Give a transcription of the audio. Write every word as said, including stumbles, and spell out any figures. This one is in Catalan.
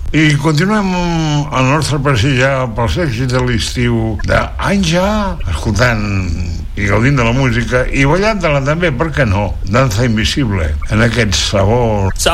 I continuem el nostre passeig ja pels èxits de l'estiu d'Anja, escoltant i gaudint de la música i ballant-la també, per què no? Danza Invisible, en aquest sabor